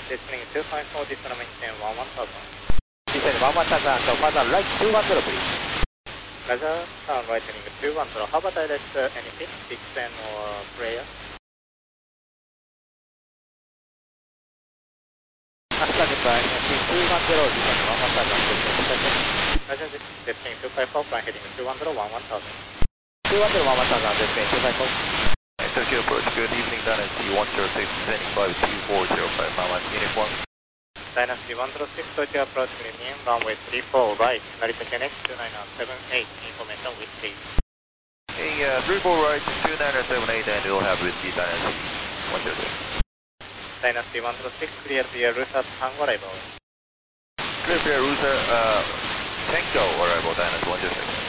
Listening 254, descend maintain 11,000. Descend 11,000, so further right 210 please. Roger, turn right heading 210. How about direct anything, 610 or prayer? Standing by, 210, descend 11,000, Roger, listening 254, flying heading 210, 11,000. 210, 11,000, descend 254. Tokyo approach, good evening, Dynasty 106, descending 52405, Mama uniform. Dynasty 106, Tokyo approach, good evening, runway 34 right, Narita Connect 29078, information with please. Hey, 34 right, 29078, and we'll have with the Dynasty 106. Dynasty 106, clear via Rusa Tango arrival. Clear via Rusa, Tango arrival, Dynasty 106.